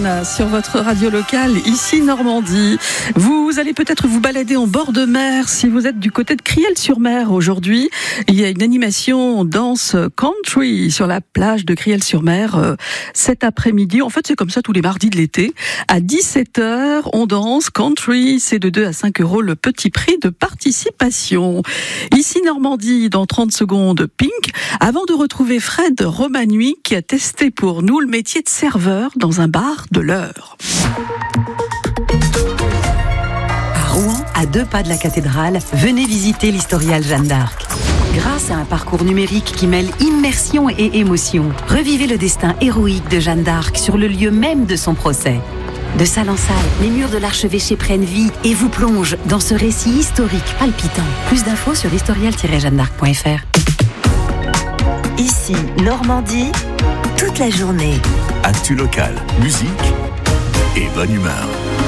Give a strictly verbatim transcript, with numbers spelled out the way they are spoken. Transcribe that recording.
Jeanne sur votre radio locale, ici Normandie. Vous allez peut-être vous balader en bord de mer si vous êtes du côté de Criel-sur-Mer aujourd'hui. Il y a une animation danse country sur la plage de Criel-sur-Mer euh, cet après-midi. En fait, c'est comme ça tous les mardis de l'été. À dix-sept heures, on danse country. C'est de deux à cinq euros le petit prix de participation. Ici Normandie, dans trente secondes, Pink. Avant de retrouver Fred Romanui qui a testé pour nous le métier de serveur dans un bar de l'Eure. À Rouen, à deux pas de la cathédrale, venez visiter l'Historial Jeanne d'Arc. Grâce à un parcours numérique qui mêle immersion et émotion, revivez le destin héroïque de Jeanne d'Arc sur le lieu même de son procès. De salle en salle, les murs de l'archevêché prennent vie et vous plongent dans ce récit historique palpitant. Plus d'infos sur historial tiret jeanne d'arc point f r. Ici, Normandie, toute la journée. Actu local, musique et bonne humeur.